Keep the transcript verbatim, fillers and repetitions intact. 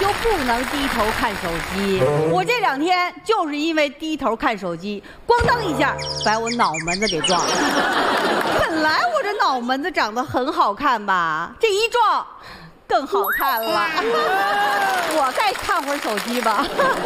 就不能低头看手机。我这两天就是因为低头看手机，咣当一下把我脑门子给撞了。本来我这脑门子长得很好看吧，这一撞更好看了。我再看会儿手机吧。